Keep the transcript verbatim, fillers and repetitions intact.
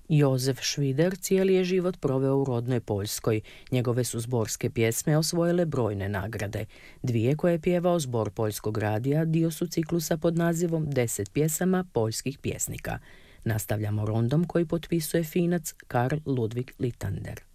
Jozef Švider cijeli je život proveo u rodnoj Poljskoj. Njegove su zborske pjesme osvojile brojne nagrade. Dvije koje je pjevao zbor Poljskog radija dio su ciklusa pod nazivom Deset pjesama poljskih pjesnika. Nastavljamo rondom koji potpisuje Finac Karl Ludwig Littander.